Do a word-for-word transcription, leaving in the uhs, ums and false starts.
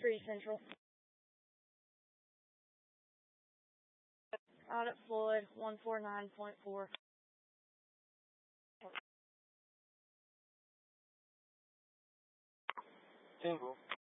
three Central. Out at Floyd, one four nine point four. Single.